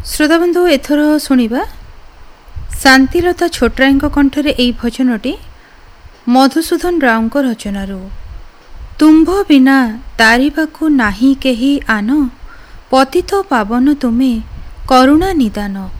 श्रोताबंधु एथर शुणा शांतिलता छोटराय कंठरे यही भजनटी मधुसूदन राव रचनार। तुम्भ बिना तारिबाकु नाही केही आन, पतित पावन तुमे करुणा निदान।